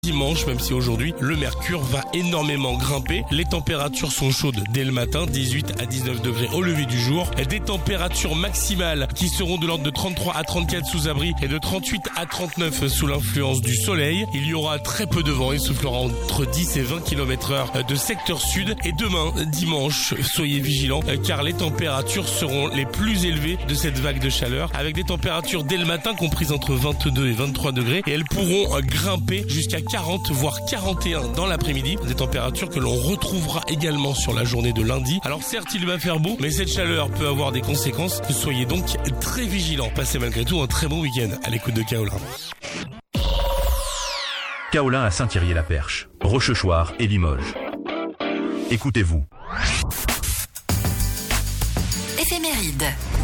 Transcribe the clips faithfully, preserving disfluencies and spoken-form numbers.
dimanche, même si aujourd'hui le mercure va énormément grimper. Les températures sont chaudes dès le matin, dix-huit à dix-neuf degrés au lever du jour. Des températures maximales qui seront de l'ordre de trente-trois à trente-quatre sous abri et de trente-huit à trente-neuf sous l'influence du soleil. Il y aura très peu de vent, il soufflera entre dix et vingt kilomètres heure de secteur sud. Et demain, dimanche, soyez vigilants car les températures seront les plus élevées de cette vague de chaleur, avec des températures dès le matin comprises entre vingt-deux et vingt-trois degrés, et elles pourront grimper jusqu'à quarante voire quarante et un dans l'après-midi, des températures que l'on retrouvera également sur la journée de lundi. Alors certes, il va faire beau, mais cette chaleur peut avoir des conséquences, soyez donc très vigilants. Passez malgré tout un très bon week-end à l'écoute de Kaolin. Kaolin à Saint-Thierry-la-Perche, Rochechouart et Limoges. Écoutez-vous. Éphéméride.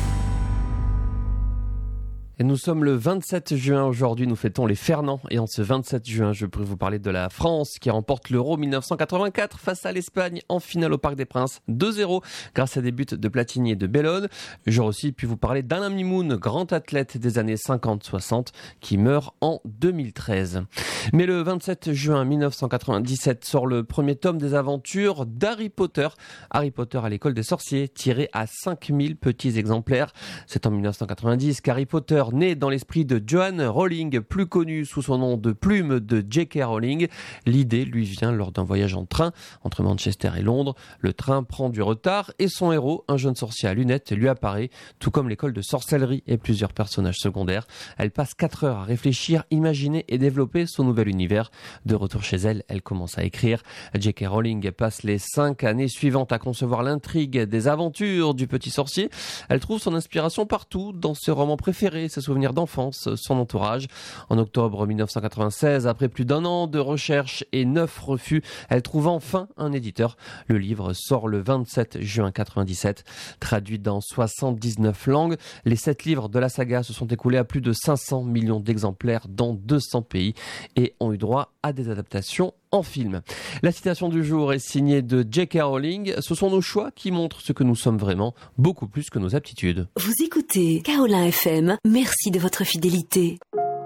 Et nous sommes le vingt-sept juin aujourd'hui, nous fêtons les Fernands. Et en ce vingt-sept juin, je pourrais vous parler de la France qui remporte l'Euro mille neuf cent quatre-vingt-quatre face à l'Espagne en finale au Parc des Princes deux zéro grâce à des buts de Platini et de Bellone. J'aurais aussi pu vous parler d'Alain Mimoun, grand athlète des années cinquante soixante qui meurt en deux mille treize. Mais le vingt-sept juin mille neuf cent quatre-vingt-dix-sept sort le premier tome des aventures d'Harry Potter. Harry Potter à l'école des sorciers, tiré à cinq mille petits exemplaires. C'est en mille neuf cent quatre-vingt-dix qu'Harry Potter, né dans l'esprit de Joanne Rowling, plus connu sous son nom de plume de J K Rowling. L'idée lui vient lors d'un voyage en train entre Manchester et Londres. Le train prend du retard et son héros, un jeune sorcier à lunettes, lui apparaît, tout comme l'école de sorcellerie et plusieurs personnages secondaires. Elle passe quatre heures à réfléchir, imaginer et développer son nouvel univers. De retour chez elle, elle commence à écrire. J K Rowling passe les cinq années suivantes à concevoir l'intrigue des aventures du petit sorcier. Elle trouve son inspiration partout, dans ses romans préférés, ses souvenirs d'enfance, son entourage. En octobre mille neuf cent quatre-vingt-seize, après plus d'un an de recherche et neuf refus, elle trouve enfin un éditeur. Le livre sort le vingt-sept juin quatre-vingt-dix-sept. Traduit dans soixante-dix-neuf langues, les sept livres de la saga se sont écoulés à plus de cinq cents millions d'exemplaires dans deux cents pays et ont eu droit à des adaptations en film. La citation du jour est signée de J K Rowling. Ce sont nos choix qui montrent ce que nous sommes vraiment, beaucoup plus que nos aptitudes. Vous écoutez Kaolin F M. Merci de votre fidélité.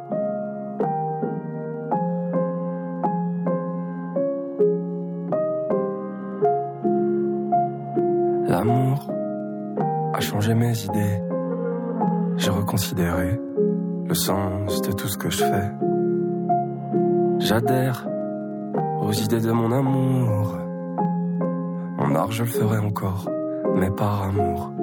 L'amour a changé mes idées. J'ai reconsidéré le sens de tout ce que je fais. J'adhère aux idées de mon amour. Mon art, je le ferai encore, mais par amour.